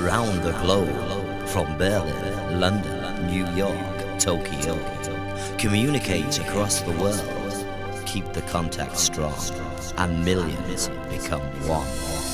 around the globe, from Berlin, London, New York, Tokyo. Communicate across the world, keep the contact strong, and millions become one.